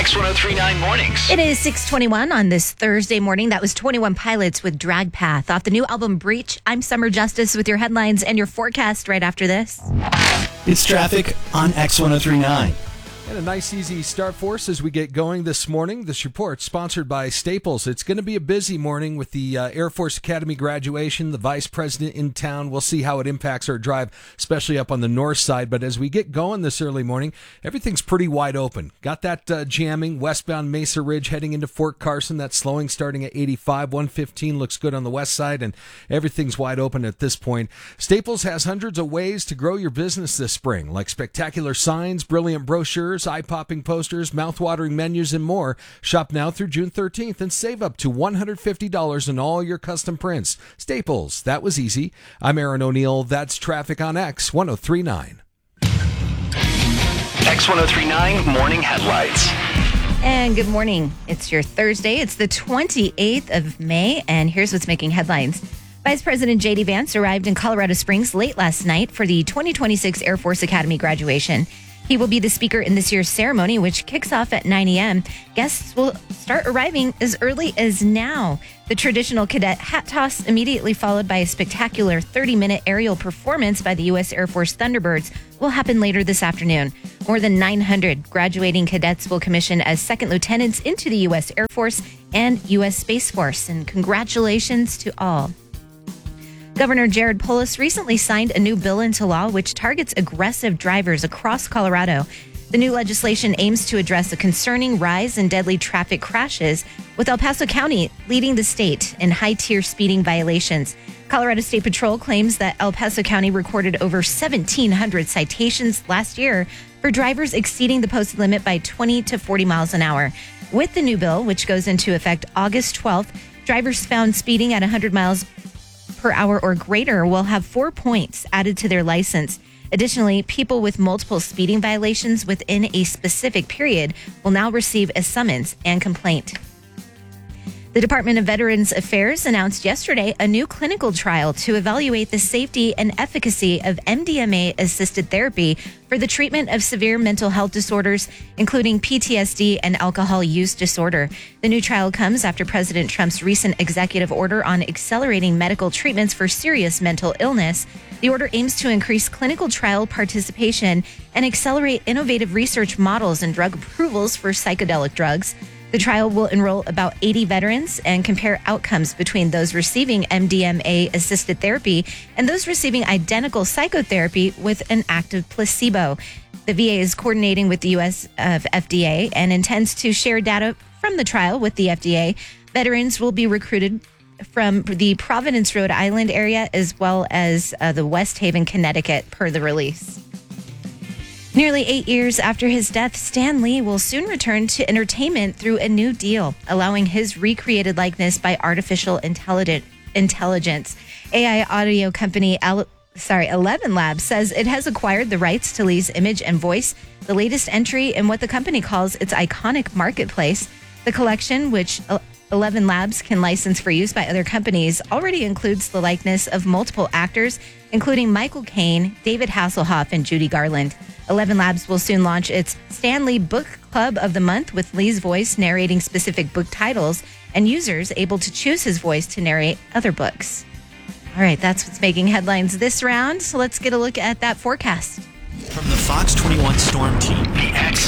X1039 Mornings. It is 6:21 on this Thursday morning. That was 21 Pilots with Drag Path off the new album Breach. I'm Summer Justice with your headlines and your forecast right after this. It's traffic on X1039. And a nice, easy start for us as we get going this morning. This report sponsored by Staples. It's going to be a busy morning with the Air Force Academy graduation, the vice president in town. We'll see how it impacts our drive, especially up on the north side. But as we get going this early morning, everything's pretty wide open. Got that jamming westbound Mesa Ridge heading into Fort Carson. That's slowing starting at 85. 115 looks good on the west side, and everything's wide open at this point. Staples has hundreds of ways to grow your business this spring, like spectacular signs, brilliant brochures, eye-popping posters, mouth-watering menus, and more. Shop now through June 13th and save up to $150 on all your custom prints. Staples, that was easy. I'm Aaron O'Neill. That's traffic on X1039. X1039 Morning Headlights. And good morning. It's your Thursday. It's the 28th of May, and here's what's making headlines. Vice President J.D. Vance arrived in Colorado Springs late last night for the 2026 Air Force Academy graduation. He will be the speaker in this year's ceremony, which kicks off at 9 a.m. Guests will start arriving as early as now. The traditional cadet hat toss, immediately followed by a spectacular 30-minute aerial performance by the U.S. Air Force Thunderbirds, will happen later this afternoon. More than 900 graduating cadets will commission as second lieutenants into the U.S. Air Force and U.S. Space Force. And congratulations to all. Governor Jared Polis recently signed a new bill into law which targets aggressive drivers across Colorado. The new legislation aims to address a concerning rise in deadly traffic crashes, with El Paso County leading the state in high-tier speeding violations. Colorado State Patrol claims that El Paso County recorded over 1,700 citations last year for drivers exceeding the posted limit by 20 to 40 miles an hour. With the new bill, which goes into effect August 12th, drivers found speeding at 100 miles per hour or greater will have 4 points added to their license. Additionally, people with multiple speeding violations within a specific period will now receive a summons and complaint. The Department of Veterans Affairs announced yesterday a new clinical trial to evaluate the safety and efficacy of MDMA-assisted therapy for the treatment of severe mental health disorders, including PTSD and alcohol use disorder. The new trial comes after President Trump's recent executive order on accelerating medical treatments for serious mental illness. The order aims to increase clinical trial participation and accelerate innovative research models and drug approvals for psychedelic drugs. The trial will enroll about 80 veterans and compare outcomes between those receiving MDMA-assisted therapy and those receiving identical psychotherapy with an active placebo. The VA is coordinating with the U.S. FDA and intends to share data from the trial with the FDA. Veterans will be recruited from the Providence, Rhode Island area, as well as the West Haven, Connecticut, per the release. Nearly 8 years after his death, Stan Lee will soon return to entertainment through a new deal, allowing his recreated likeness by artificial intelligence. AI audio company 11 Labs says it has acquired the rights to Lee's image and voice, the latest entry in what the company calls its iconic marketplace. The collection, which 11 Labs can license for use by other companies, already includes the likeness of multiple actors, including Michael Caine, David Hasselhoff, and Judy Garland. 11 Labs will soon launch its Stan Lee Book Club of the Month, with Lee's voice narrating specific book titles and users able to choose his voice to narrate other books. All right, that's what's making headlines this round. So let's get a look at that forecast. From the Fox 21 Storm Team, The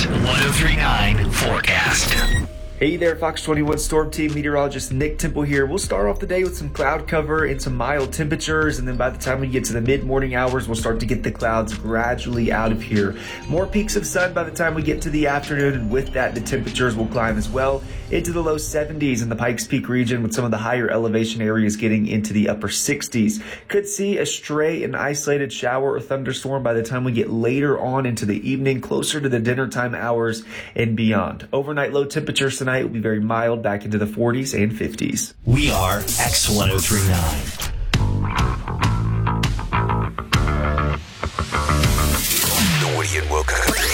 X1039 Forecast. Hey there, Fox 21 Storm Team meteorologist Nick Temple here. We'll start off the day with some cloud cover and some mild temperatures, and then by the time we get to the mid-morning hours, we'll start to get the clouds gradually out of here. More peaks of sun by the time we get to the afternoon, and with that, the temperatures will climb as well into the low 70s in the Pikes Peak region, with some of the higher elevation areas getting into the upper 60s. Could see a stray and isolated shower or thunderstorm by the time we get later on into the evening, closer to the dinner time hours and beyond. Overnight low temperatures tonight will be very mild, back into the 40s and 50s. we are X1039. The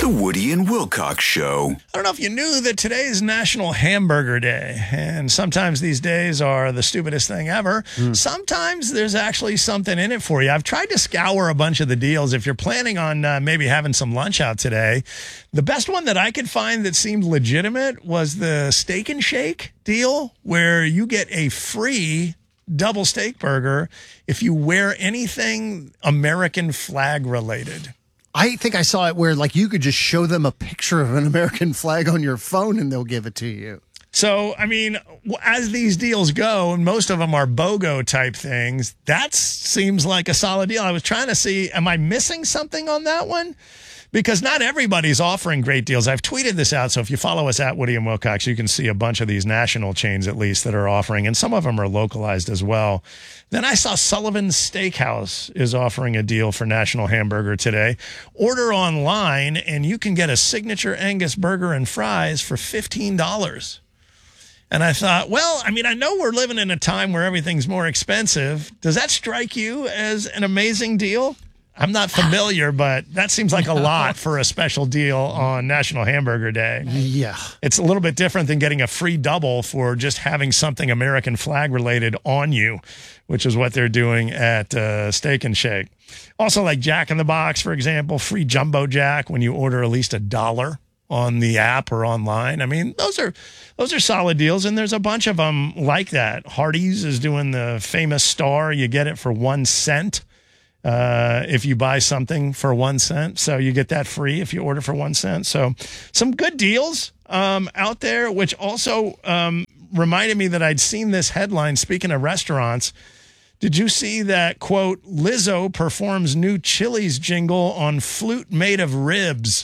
Woody and Wilcox Show. I don't know if you knew that today is National Hamburger Day, and sometimes these days are the stupidest thing ever. Sometimes there's actually something in it for you. I've tried to scour a bunch of the deals. If you're planning on maybe having some lunch out today, the best one that I could find that seemed legitimate was the Steak and Shake deal, where you get a free double steak burger if you wear anything American flag related. I think I saw it where like you could just show them a picture of an American flag on your phone and they'll give it to you. So, I mean, as these deals go, and most of them are BOGO type things, that seems like a solid deal. I was trying to see, am I missing something on that one? Because not everybody's offering great deals. I've tweeted this out, so if you follow us at Woody and Wilcox, you can see a bunch of these national chains, at least, that are offering, and some of them are localized as well. Then I saw Sullivan's Steakhouse is offering a deal for National Hamburger today. Order online, and you can get a signature Angus burger and fries for $15. And I thought, well, I mean, I know we're living in a time where everything's more expensive. Does that strike you as an amazing deal? I'm not familiar, but that seems like a lot for a special deal on National Hamburger Day. Yeah. It's a little bit different than getting a free double for just having something American flag related on you, which is what they're doing at Steak and Shake. Also, like Jack in the Box, for example, free Jumbo Jack when you order at least $1 on the app or online. I mean, those are solid deals, and there's a bunch of them like that. Hardee's is doing the famous Star. You get it for 1 cent. If you buy something for 1 cent. So you get that free if you order for 1 cent. So some good deals out there, which also reminded me that I'd seen this headline. Speaking of restaurants, did you see that, quote, Lizzo performs new Chili's jingle on flute made of ribs?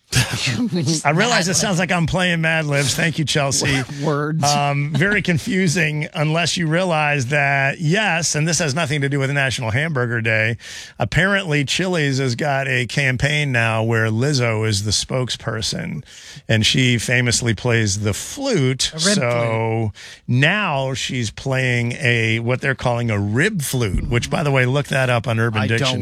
I realize it sounds like I'm playing Mad Libs. Thank you, Chelsea. Words. Very confusing unless you realize that, yes, and this has nothing to do with National Hamburger Day. Apparently, Chili's has got a campaign now where Lizzo is the spokesperson, and she famously plays the flute. So now she's playing what they're calling a rib flute, which, by the way, look that up on Urban Dictionary.